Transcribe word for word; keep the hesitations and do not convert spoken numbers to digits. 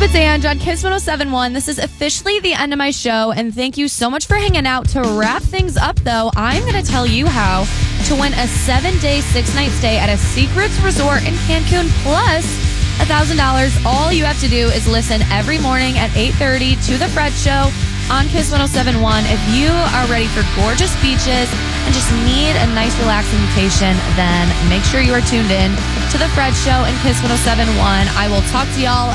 It's Ange on Kiss one oh seven point one. This is officially the end of my show, and thank you so much for hanging out. To wrap things up, though, I'm going to tell you how to win a seven-day, six-night stay at a Secrets Resort in Cancun, plus one thousand dollars. All you have to do is listen every morning at eight thirty to The Fred Show on Kiss one oh seven point one. If you are ready for gorgeous beaches and just need a nice relaxing vacation, then make sure you are tuned in to The Fred Show and Kiss one oh seven point one. I will talk to y'all